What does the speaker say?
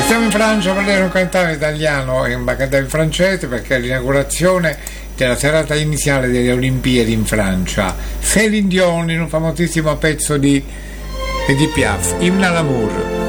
Siamo in Francia, parleremo un cantante italiano e un cantante francese perché è l'inaugurazione della serata iniziale delle Olimpiadi in Francia. Céline Dion in un famosissimo pezzo di Edith Piaf, Hymne à l'amour.